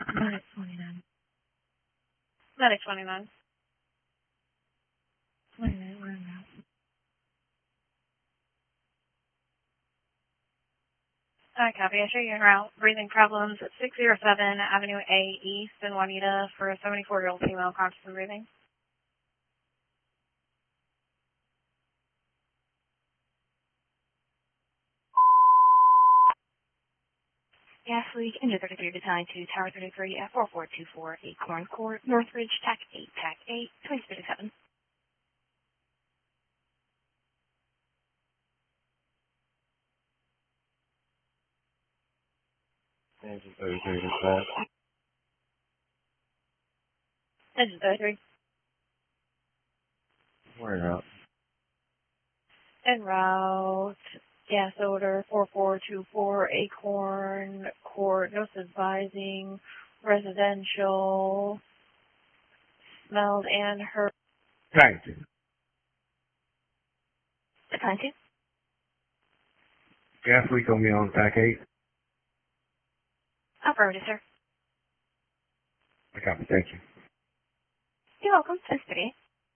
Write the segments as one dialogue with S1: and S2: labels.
S1: Medic 29.
S2: Medic 29.
S1: 29, we're in route.
S2: Copy. I show you en route. Breathing problems at 607 Avenue A East in Juanita for a 74-year-old female conscious and breathing.
S3: Gas leak, engine 33 battalion 2, Tower 33 at 4424 Acorn Court, Northridge, TAC 8, 2037.
S4: Engine 33 dispatch.
S2: Engine 33.
S4: We're en route.
S2: En route. Gas odor 4424 Acorn Court. Notice advising residential. Smelled and heard.
S4: Thank you.
S3: Battalion 2.
S4: Gas leak on me on TAC 8.
S3: Affirmative, sir.
S4: I copy. Thank you.
S3: You're welcome. 10:38.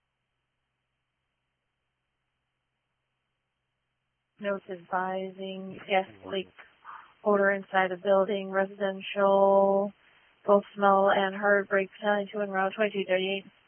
S2: Notes advising gas leak odor inside the building, residential, both smell and heard. Break battalion 2 en route 2238.